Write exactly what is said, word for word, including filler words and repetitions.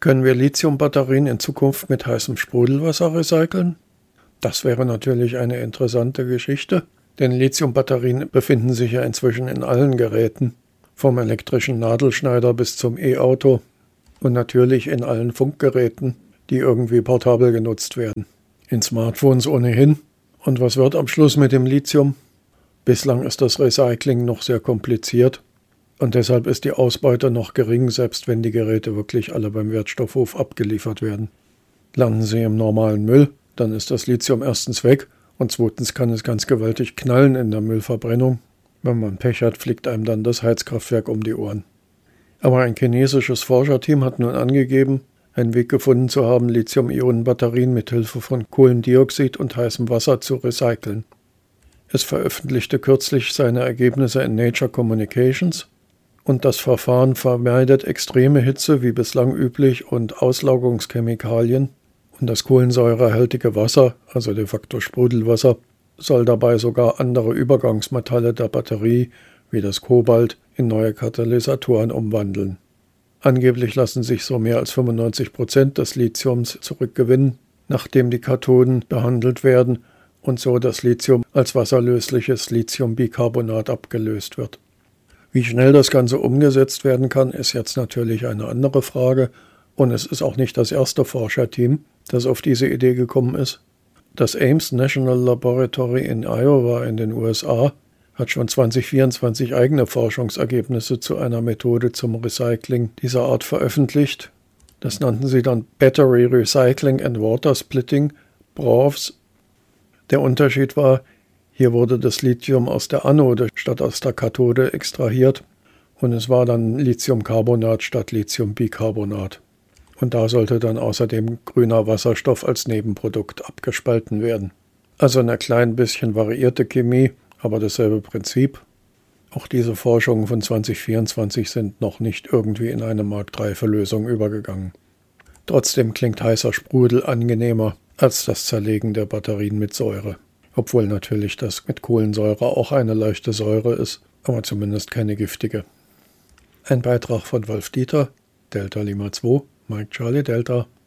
Können wir Lithiumbatterien in Zukunft mit heißem Sprudelwasser recyceln? Das wäre natürlich eine interessante Geschichte, denn Lithiumbatterien befinden sich ja inzwischen in allen Geräten, vom elektrischen Nadelschneider bis zum E-Auto und natürlich in allen Funkgeräten, die irgendwie portabel genutzt werden. In Smartphones ohnehin. Und was wird am Schluss mit dem Lithium? Bislang ist das Recycling noch sehr kompliziert und deshalb ist die Ausbeute noch gering, selbst wenn die Geräte wirklich alle beim Wertstoffhof abgeliefert werden. Landen sie im normalen Müll, dann ist das Lithium erstens weg und zweitens kann es ganz gewaltig knallen in der Müllverbrennung. Wenn man Pech hat, fliegt einem dann das Heizkraftwerk um die Ohren. Aber ein chinesisches Forscherteam hat nun angegeben, einen Weg gefunden zu haben, Lithium-Ionen-Batterien mit Hilfe von Kohlendioxid und heißem Wasser zu recyceln. Es veröffentlichte kürzlich seine Ergebnisse in Nature Communications und das Verfahren vermeidet extreme Hitze wie bislang üblich und Auslaugungschemikalien und das kohlensäurehaltige Wasser, also de facto Sprudelwasser, soll dabei sogar andere Übergangsmetalle der Batterie wie das Kobalt in neue Katalysatoren umwandeln. Angeblich lassen sich so mehr als fünfundneunzig Prozent des Lithiums zurückgewinnen, nachdem die Kathoden behandelt werden und so das Lithium als wasserlösliches Lithiumbicarbonat abgelöst wird. Wie schnell das Ganze umgesetzt werden kann, ist jetzt natürlich eine andere Frage und es ist auch nicht das erste Forscherteam, das auf diese Idee gekommen ist. Das Ames National Laboratory in Iowa in den U S A hat schon zwanzig vierundzwanzig eigene Forschungsergebnisse zu einer Methode zum Recycling dieser Art veröffentlicht. Das nannten sie dann Battery Recycling and Water Splitting, B R O W S. Der Unterschied war, hier wurde das Lithium aus der Anode statt aus der Kathode extrahiert und es war dann Lithiumcarbonat statt Lithiumbicarbonat. Und da sollte dann außerdem grüner Wasserstoff als Nebenprodukt abgespalten werden. Also eine klein bisschen variierte Chemie, aber dasselbe Prinzip. Auch diese Forschungen von zwanzig vierundzwanzig sind noch nicht irgendwie in eine marktreife Lösung übergegangen. Trotzdem klingt heißer Sprudel angenehmer als das Zerlegen der Batterien mit Säure. Obwohl natürlich das mit Kohlensäure auch eine leichte Säure ist, aber zumindest keine giftige. Ein Beitrag von Wolf Dieter, Delta Lima zwei, Mike Charlie Delta.